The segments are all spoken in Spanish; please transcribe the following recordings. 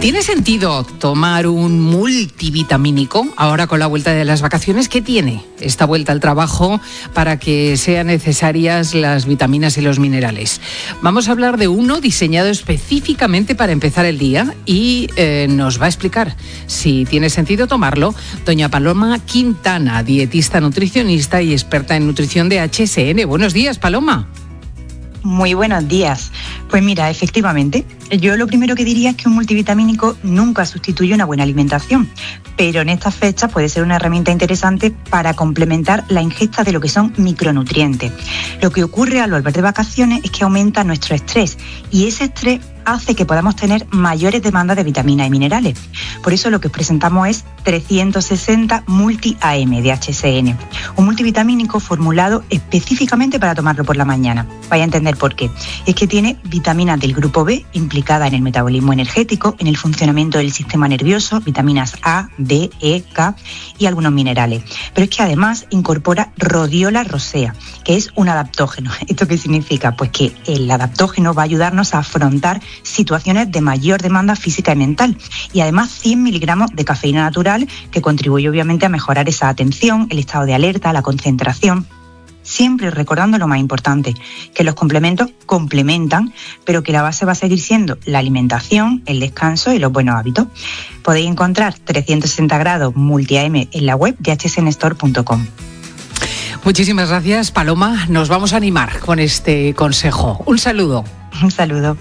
¿Tiene sentido tomar un multivitamínico ahora con la vuelta de las vacaciones? ¿Qué tiene esta vuelta al trabajo para que sean necesarias las vitaminas y los minerales? Vamos a hablar de uno diseñado específicamente para empezar el día y nos va a explicar si tiene sentido tomarlo doña Paloma Quintana, dietista nutricionista y experta en nutrición de HSN. Buenos días, Paloma. Muy buenos días. Pues mira, efectivamente, yo lo primero que diría es que un multivitamínico nunca sustituye una buena alimentación, pero en estas fechas puede ser una herramienta interesante para complementar la ingesta de lo que son micronutrientes. Lo que ocurre al volver de vacaciones es que aumenta nuestro estrés y ese estrés hace que podamos tener mayores demandas de vitaminas y minerales. Por eso lo que os presentamos es 360 Multi AM de HSN, un multivitamínico formulado específicamente para tomarlo por la mañana. Vaya a entender por qué. Es que tiene vitaminas del grupo B implicada en el metabolismo energético, en el funcionamiento del sistema nervioso, vitaminas A, D, E, K y algunos minerales. Pero es que además incorpora Rhodiola rosea, que es un adaptógeno. ¿Esto qué significa? Pues que el adaptógeno va a ayudarnos a afrontar situaciones de mayor demanda física y mental. Y además 100 miligramos de cafeína natural que contribuye obviamente a mejorar esa atención, el estado de alerta, la concentración. Siempre recordando lo más importante, que los complementos complementan, pero que la base va a seguir siendo la alimentación, el descanso y los buenos hábitos. Podéis encontrar 360 grados Multi AM en la web de hsnstore.com. Muchísimas gracias, Paloma. Nos vamos a animar con este consejo. Un saludo. Un saludo.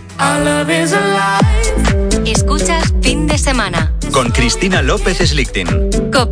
Escuchas Fin de Semana con Cristina López Slichting.